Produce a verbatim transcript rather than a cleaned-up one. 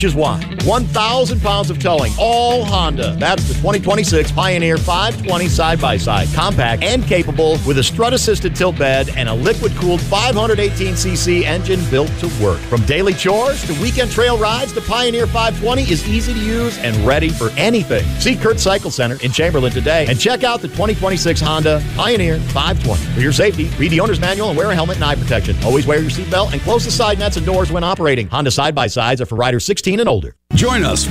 Is why. one thousand pounds of towing, all Honda. That's the twenty twenty-six Pioneer five twenty side-by-side. Compact and capable with a strut-assisted tilt bed and a liquid-cooled five hundred eighteen c c engine built to work. From daily chores to weekend trail rides, the Pioneer five twenty is easy to use and ready for anything. See Kurt Cycle Center in Chamberlain today and check out the twenty twenty-six Honda Pioneer five twenty. For your safety, read the owner's manual and wear a helmet and eye protection. Always wear your seatbelt and close the side nets and doors when operating. Honda side-by-sides are for riders sixteen and older. Join us